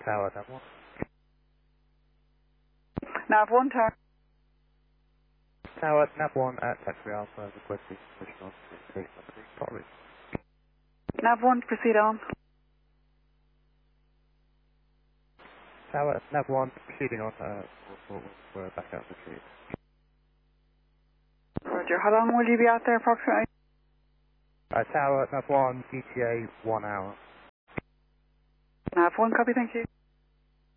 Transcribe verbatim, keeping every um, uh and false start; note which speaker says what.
Speaker 1: Tower, Nav one.
Speaker 2: Nav one, tower.
Speaker 1: Tower, Nav one at Taxi Alpha, requesting permission on station number three, College.
Speaker 2: Nav one, proceed on.
Speaker 1: Tower, Nav one, proceeding on, uh, we're, we're back out of the tree.
Speaker 2: Roger, how long will you be out there approximately?
Speaker 1: Uh, Tower, Nav one, E T A, one hour.
Speaker 2: Nav one, copy, thank you.